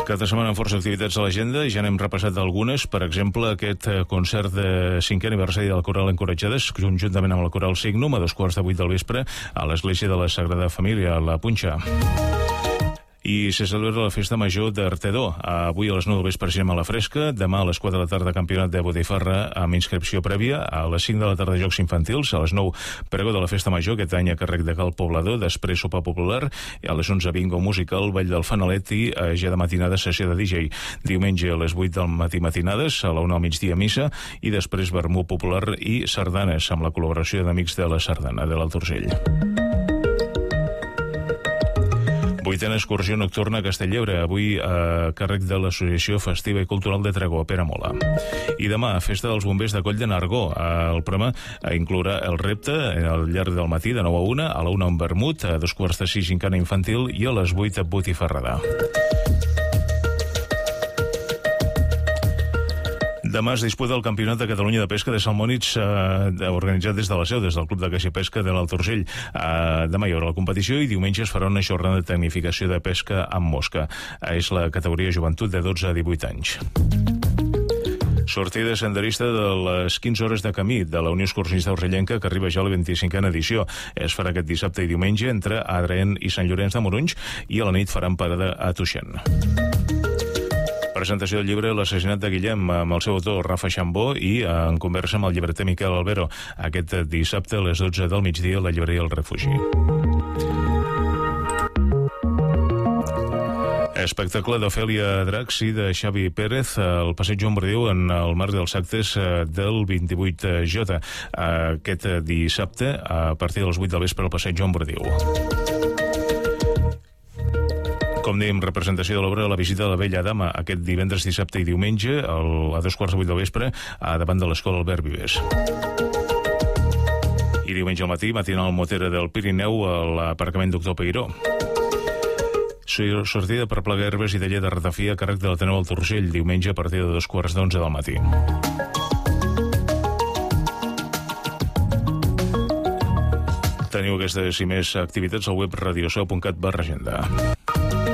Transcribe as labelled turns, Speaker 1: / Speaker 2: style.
Speaker 1: Cada setmana amb força activitats a l'agenda i ja n'hem repassat algunes. Per exemple, aquest concert de 5è aniversari del Coral Encoratjades, conjuntament amb el Coral Signum, a 2:15 del vespre, a l'Església de la Sagrada Família, a la Punxa. I se celebra la festa major d'Artedó. Avui a les 9 del vespre cinema a la Fresca, demà a les 4 de la tarda campionat de botifarra amb inscripció prèvia, a les 5 de la tarda jocs infantils, a les 9 pregó de la festa major, aquest any a càrrec de Cal Poblador, després sopar popular, i a les 11 bingo musical, ball del fanalet i ja de matinada sessió de DJ. Diumenge a les 8 del matí matinades, a la 1 al migdia missa, i després vermut popular i sardanes, amb la col·laboració d'Amics de la Sardana de l'Alt Urgell. 8a excursió nocturna a Castelllleure, avui a càrrec de l'Associació Festiva i Cultural de Tregó, a Peramola. I demà, festa dels bombers de Coll de Nargó. El programa inclourà el repte al llarg del matí, de 9 a 1, a la 1 un vermut, a 2:15 gincana infantil i a les 8 botifarrada. Demà es disputa el Campionat de Catalunya de Pesca de Salmònids, organitzat des de la seu, des del Club de Caixa i Pesca de l'Alt Urgell. Demà hi haurà la competició i diumenge es farà una jornada de tecnificació de pesca amb mosca. És la categoria joventut de 12 a 18 anys. Sortida senderista de les 15 hores de camí de la Unió Excursionista Urgellenca, que arriba ja a la 25a edició. Es farà aquest dissabte i diumenge entre Adrien i Sant Llorenç de Morunys, i a la nit faran parada a Tuixén. Presentació del llibre L'assassinat de Guillem, amb el seu autor Rafa Xambó, i en conversa amb el llibreter Miquel Albero, aquest dissabte a les 12 del migdia a la llibreria El Refugi. Espectacle d'Ofèlia Dracs i de Xavi Pérez al Passeig Joan Bordiu en el marc dels actes del 28J. Aquest dissabte a partir de les 8 del vespre al Passeig Joan Bordiu. Com dèiem, representació de l'obra La visita de la vella dama, aquest divendres, dissabte i diumenge a 2:15 del vespre davant de l'Escola Albert Vives. I diumenge al matí, matinal motera del Pirineu a l'aparcament Doctor Peiró. Sortida per plegar herbes i taller de ratafia a càrrec de l'Ateneu Alt Urgell, diumenge a partir de 2:15 del matí. Teniu aquestes i més activitats al web radiosau.cat/agenda.